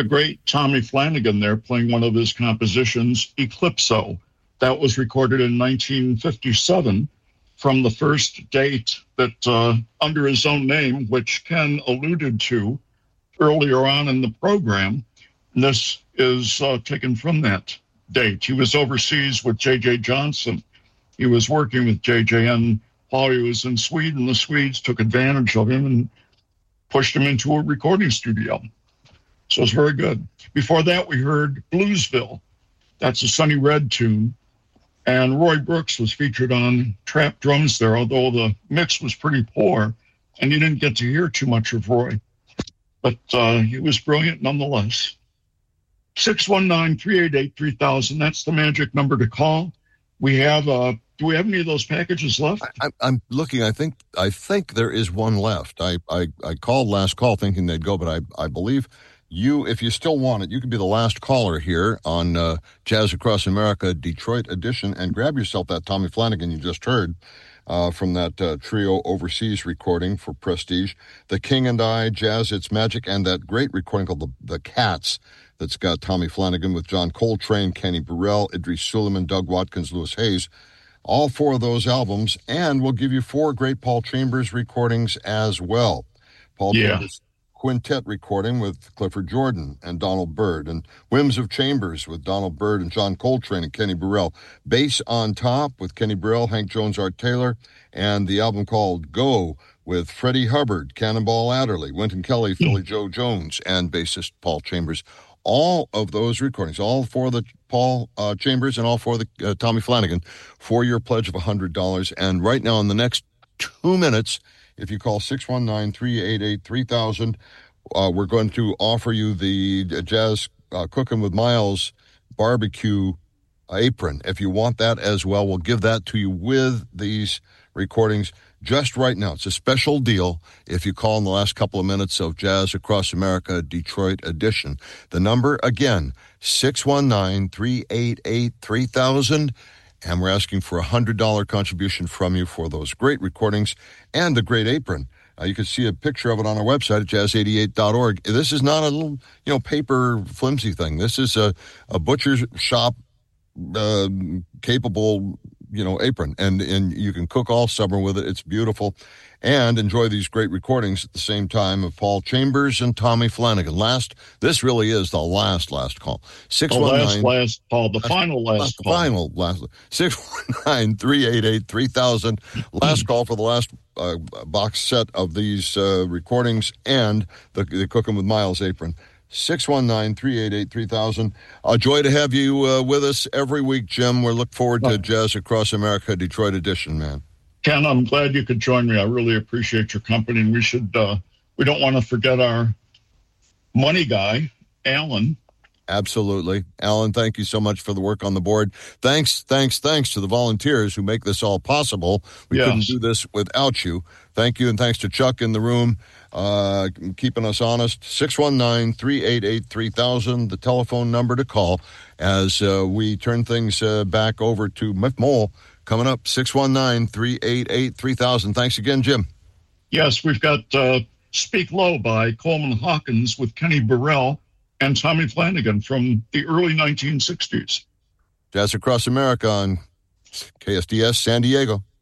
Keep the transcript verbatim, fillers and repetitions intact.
the great Tommy Flanagan there playing one of his compositions, Eclipso. That was recorded in nineteen fifty-seven from the first date that uh, under his own name, which Ken alluded to earlier on in the program. And this is uh, taken from that date. He was overseas with J J Johnson. He was working with J J, and while he was in Sweden, the Swedes took advantage of him and pushed him into a recording studio. So it's very good. Before that, we heard Bluesville. That's a Sonny Red tune. And Roy Brooks was featured on trap drums there, although the mix was pretty poor, and you didn't get to hear too much of Roy. But uh, he was brilliant nonetheless. six one nine, three eight eight, three thousand, that's the magic number to call. We have, uh, do we have any of those packages left? I, I'm looking, I think I think there is one left. I, I, I called last call thinking they'd go, but I, I believe you, if you still want it, you could be the last caller here on uh, Jazz Across America Detroit edition and grab yourself that Tommy Flanagan you just heard uh, from that uh, trio overseas recording for Prestige. The King and I, Jazz, It's Magic, and that great recording called The, the Cats that's got Tommy Flanagan with John Coltrane, Kenny Burrell, Idris Suleiman, Doug Watkins, Louis Hayes. All four of those albums, and we'll give you four great Paul Chambers recordings as well. Paul yeah. Chambers Quintet recording with Clifford Jordan and Donald Byrd, and Whims of Chambers with Donald Byrd and John Coltrane and Kenny Burrell. Bass on Top with Kenny Burrell, Hank Jones, Art Taylor, and the album called Go with Freddie Hubbard, Cannonball Adderley, Wynton Kelly, Philly Joe Jones, and bassist Paul Chambers. All of those recordings, all for the Paul uh, Chambers and all for the uh, Tommy Flanagan, for your pledge of one hundred dollars. And right now, in the next two minutes, if you call six one nine, three eight eight, three thousand, uh, we're going to offer you the Jazz uh, Cooking with Miles barbecue apron. If you want that as well, we'll give that to you with these recordings just right now. It's a special deal if you call in the last couple of minutes of Jazz Across America Detroit edition. The number, again, six one nine, three eight eight, three thousand. And we're asking for a one hundred dollars contribution from you for those great recordings and the great apron. Uh, you can see a picture of it on our website at jazz eighty-eight dot org. This is not a little, you know, paper flimsy thing. This is a, a butcher's shop uh, capable, you know, apron. And, and you can cook all summer with it. It's beautiful. And enjoy these great recordings at the same time of Paul Chambers and Tommy Flanagan. Last, this really is the last, last call. six one nine, the last, last call, the last, final last, last call. Final last, six one nine, three eight eight, three thousand. Last call for the last uh, box set of these uh, recordings and the, the Cooking with Miles apron. six one nine, three eight eight, three thousand. A joy to have you uh, with us every week, Jim. We're looking forward to Jazz Across America Detroit edition, man. Ken, I'm glad you could join me. I really appreciate your company. And we should, uh, we don't want to forget our money guy, Alan. Absolutely. Alan, thank you so much for the work on the board. Thanks, thanks, thanks to the volunteers who make this all possible. We yes. couldn't do this without you. Thank you, and thanks to Chuck in the room, uh, keeping us honest. six one nine, three eight eight, three thousand, the telephone number to call as uh, we turn things uh, back over to Miff Mole. Coming up, six one nine, three eight eight, three thousand. Thanks again, Jim. Yes, we've got uh, Speak Low by Coleman Hawkins with Kenny Burrell and Tommy Flanagan from the early nineteen sixties. Jazz Across America on K S D S San Diego.